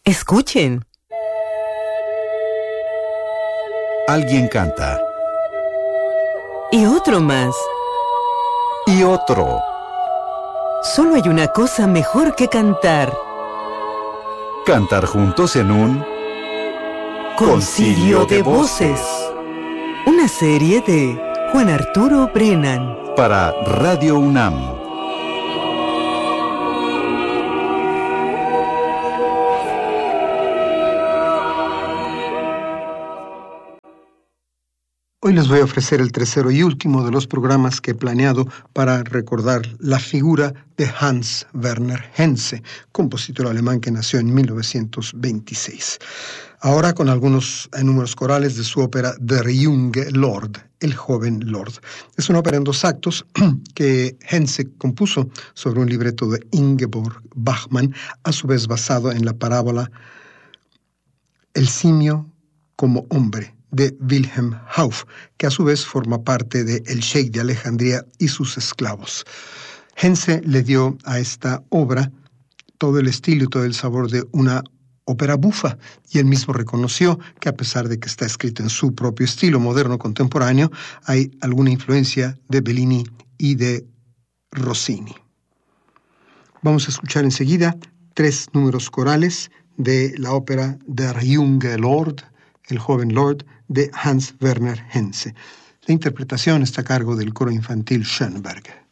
Escuchen. Alguien canta. Y otro más. Y otro. Solo hay una cosa mejor que cantar. Cantar juntos en un Concilio de Voces. Una serie de Juan Arturo Brennan. Para Radio UNAM. Hoy les voy a ofrecer el tercero y último de los programas que he planeado para recordar la figura de Hans Werner Henze, compositor alemán que nació en 1926. Ahora con algunos números corales de su ópera Der junge Lord, el joven Lord. Es una ópera en 2 actos que Henze compuso sobre un libreto de Ingeborg Bachmann, a su vez basado en la parábola El simio como hombre, de Wilhelm Hauff, que a su vez forma parte de El Sheik de Alejandría y sus esclavos. Henze le dio a esta obra todo el estilo y todo el sabor de una ópera bufa, y él mismo reconoció que a pesar de que está escrito en su propio estilo moderno contemporáneo, hay alguna influencia de Bellini y de Rossini. Vamos a escuchar enseguida 3 números corales de la ópera Der junge Lord, el joven Lord, de Hans Werner Henze. La interpretación está a cargo del coro infantil Schönberg.